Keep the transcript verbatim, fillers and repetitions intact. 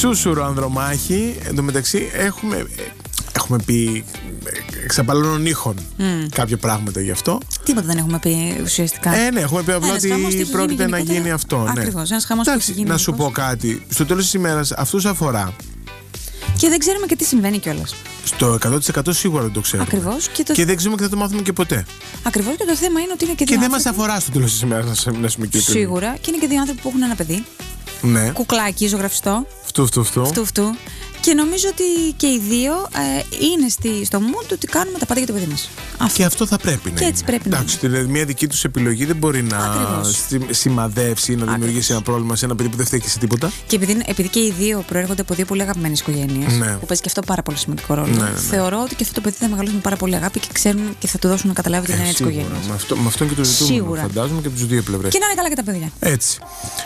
Σούσουρο Ανδρομάχη. Εν τω μεταξύ έχουμε, έχουμε πει εξαπαλώνων ήχων mm. κάποια πράγματα γι' αυτό. Τίποτα δεν έχουμε πει ουσιαστικά. Ε, ναι, έχουμε πει απλά ότι πρόκειται να γίνει αυτό. Ακριβώς, ναι. ένας χαμός που έχει γίνει. Να σου πω κάτι. Στο τέλος της ημέρας αυτούς αφορά. Και δεν ξέρουμε και τι συμβαίνει κιόλας. Στο εκατό τοις εκατό σίγουρα δεν το ξέρουμε. Ακριβώς. Και, το... και δεν ξέρουμε και θα το μάθουμε και ποτέ. Ακριβώς, και το θέμα είναι ότι είναι και δύο. Και δεν άνθρωποι... μας αφορά στο τέλος της ημέρας να πούμε και ειλικρινή. Σίγουρα. Και είναι και δύο άνθρωποι που έχουν ένα παιδί. Ναι. Κουκλάκι, ζωγραφιστό. Φτου, φτου, φτου. Φτου, φτου. Και νομίζω ότι και οι δύο ε, είναι στη, στο mood ότι κάνουμε τα πάντα για το παιδί μας. Αυτό. Και αυτό θα πρέπει να και έτσι είναι. πρέπει να Εντάξει, είναι. δηλαδή μια δική τους επιλογή δεν μπορεί να Ακριβώς. σημαδεύσει ή να Ακριβώς. δημιουργήσει ένα πρόβλημα σε ένα παιδί που δεν φταίει σε τίποτα. Και επειδή, επειδή και οι δύο προέρχονται από δύο πολύ αγαπημένες οικογένειες, ναι. που παίζει και αυτό πάρα πολύ σημαντικό ρόλο, ναι, ναι, ναι. θεωρώ ότι και αυτό το παιδί θα μεγαλώσει με πάρα πολύ αγάπη και ξέρουν και θα του δώσουν να καταλάβει την έννοια της οικογένειας. Με αυτό, με αυτό και το ζητούμενο, Σίγουρα. φαντάζομαι, και από τις δύο πλευρές. Και να είναι καλά και τα παιδιά. Έτσι.